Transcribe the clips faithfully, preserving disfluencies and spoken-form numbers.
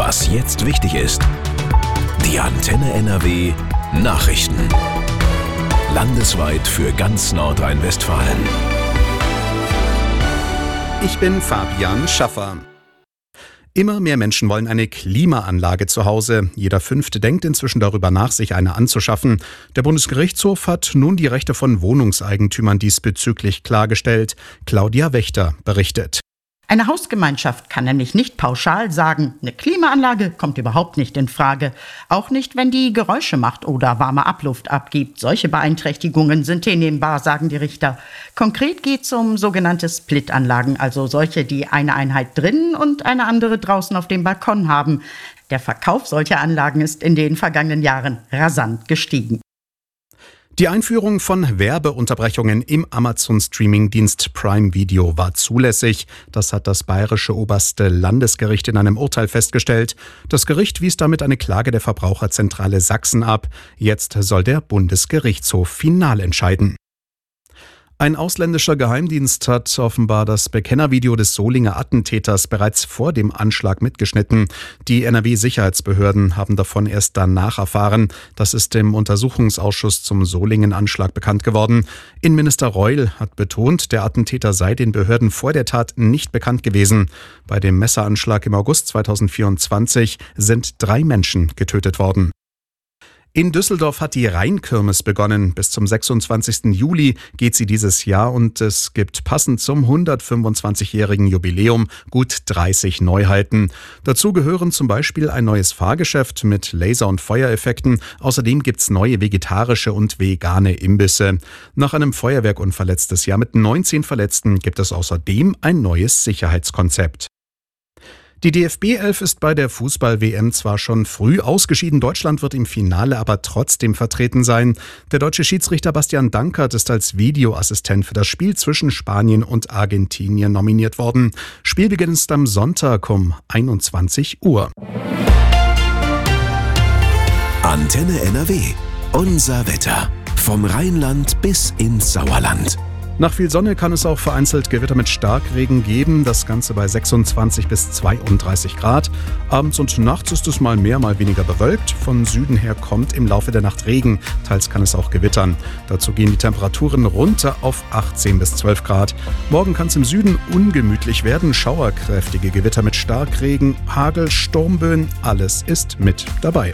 Was jetzt wichtig ist. Die Antenne N R W Nachrichten. Landesweit für ganz Nordrhein-Westfalen. Ich bin Fabian Schaffer. Immer mehr Menschen wollen eine Klimaanlage zu Hause. Jeder Fünfte denkt inzwischen darüber nach, sich eine anzuschaffen. Der Bundesgerichtshof hat nun die Rechte von Wohnungseigentümern diesbezüglich klargestellt. Claudia Wächter berichtet. Eine Hausgemeinschaft kann nämlich nicht pauschal sagen, eine Klimaanlage kommt überhaupt nicht in Frage. Auch nicht, wenn die Geräusche macht oder warme Abluft abgibt. Solche Beeinträchtigungen sind hinnehmbar, sagen die Richter. Konkret geht es um sogenannte Split-Anlagen, also solche, die eine Einheit drinnen und eine andere draußen auf dem Balkon haben. Der Verkauf solcher Anlagen ist in den vergangenen Jahren rasant gestiegen. Die Einführung von Werbeunterbrechungen im Amazon-Streaming-Dienst Prime Video war zulässig. Das hat das Bayerische Oberste Landesgericht in einem Urteil festgestellt. Das Gericht wies damit eine Klage der Verbraucherzentrale Sachsen ab. Jetzt soll der Bundesgerichtshof final entscheiden. Ein ausländischer Geheimdienst hat offenbar das Bekennervideo des Solinger Attentäters bereits vor dem Anschlag mitgeschnitten. Die N R W-Sicherheitsbehörden haben davon erst danach erfahren. Das ist im Untersuchungsausschuss zum Solingen-Anschlag bekannt geworden. Innenminister Reul hat betont, der Attentäter sei den Behörden vor der Tat nicht bekannt gewesen. Bei dem Messeranschlag im August zweitausendvierundzwanzig sind drei Menschen getötet worden. In Düsseldorf hat die Rheinkirmes begonnen. Bis zum sechsundzwanzigsten Juli geht sie dieses Jahr und es gibt passend zum hundertfünfundzwanzigjährigen Jubiläum gut dreißig Neuheiten. Dazu gehören zum Beispiel ein neues Fahrgeschäft mit Laser- und Feuereffekten. Außerdem gibt's neue vegetarische und vegane Imbisse. Nach einem Feuerwerkunfall letztes Jahr mit neunzehn Verletzten gibt es außerdem ein neues Sicherheitskonzept. Die D F B elf ist bei der Fußball-W M zwar schon früh ausgeschieden, Deutschland wird im Finale aber trotzdem vertreten sein. Der deutsche Schiedsrichter Bastian Dankert ist als Videoassistent für das Spiel zwischen Spanien und Argentinien nominiert worden. Spielbeginn ist am Sonntag um einundzwanzig Uhr. Antenne N R W. Unser Wetter. Vom Rheinland bis ins Sauerland. Nach viel Sonne kann es auch vereinzelt Gewitter mit Starkregen geben. Das Ganze bei sechsundzwanzig bis zweiunddreißig Grad. Abends und nachts ist es mal mehr, mal weniger bewölkt. Von Süden her kommt im Laufe der Nacht Regen. Teils kann es auch gewittern. Dazu gehen die Temperaturen runter auf achtzehn bis zwölf Grad. Morgen kann es im Süden ungemütlich werden. Schauerkräftige Gewitter mit Starkregen, Hagel, Sturmböen. Alles ist mit dabei.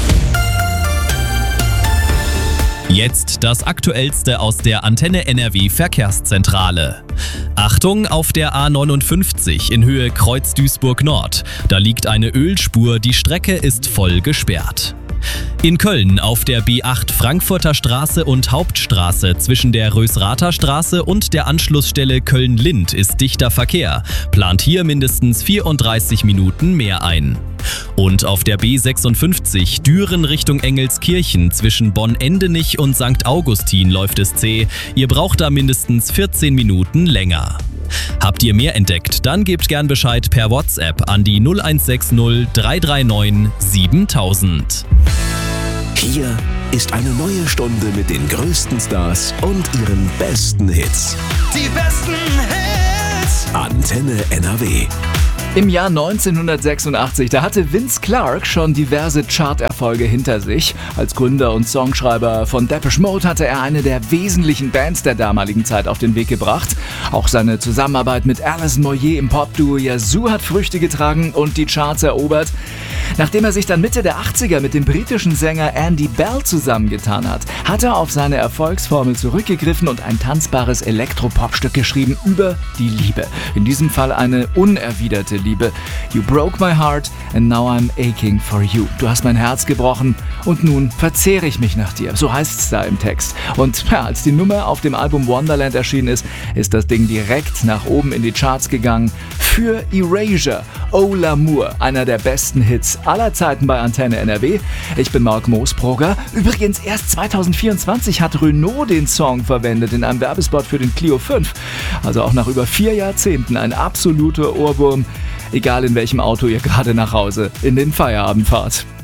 Jetzt das Aktuellste aus der Antenne N R W Verkehrszentrale. Achtung auf der A neunundfünfzig in Höhe Kreuz Duisburg Nord. Da liegt eine Ölspur, die Strecke ist voll gesperrt. In Köln auf der B acht Frankfurter Straße und Hauptstraße zwischen der Rösrather Straße und der Anschlussstelle Köln-Lind ist dichter Verkehr. Plant hier mindestens vierunddreißig Minuten mehr ein. Und auf der B sechsundfünfzig Düren Richtung Engelskirchen zwischen Bonn-Endenich und Sankt Augustin läuft es zäh. Ihr braucht da mindestens vierzehn Minuten länger. Habt ihr mehr entdeckt? Dann gebt gern Bescheid per WhatsApp an die null eins sechs null drei drei neun siebentausend. Hier ist eine neue Stunde mit den größten Stars und ihren besten Hits. Die besten Hits! Antenne N R W. Im Jahr neunzehnhundertsechsundachtzig, da hatte Vince Clarke schon diverse Charterfolge hinter sich. Als Gründer und Songschreiber von Depeche Mode hatte er eine der wesentlichen Bands der damaligen Zeit auf den Weg gebracht. Auch seine Zusammenarbeit mit Alison Moyet im Popduo Yazoo hat Früchte getragen und die Charts erobert. Nachdem er sich dann Mitte der achtziger mit dem britischen Sänger Andy Bell zusammengetan hat, hat er auf seine Erfolgsformel zurückgegriffen und ein tanzbares Elektropopstück geschrieben über die Liebe. In diesem Fall eine unerwiderte Liebe. You broke my heart and now I'm aching for you. Du hast mein Herz gebrochen und nun verzehre ich mich nach dir. So heißt es da im Text. Und ja, als die Nummer auf dem Album Wonderland erschienen ist, ist das Ding direkt nach oben in die Charts gegangen. Für Erasure, Oh L'amour, einer der besten Hits aller Zeiten bei Antenne N R W. Ich bin Marc Moosbrugger. Übrigens, erst zweitausendvierundzwanzig hat Renault den Song verwendet in einem Werbespot für den Clio fünf. Also auch nach über vier Jahrzehnten ein absoluter Ohrwurm. Egal in welchem Auto ihr gerade nach Hause in den Feierabend fahrt.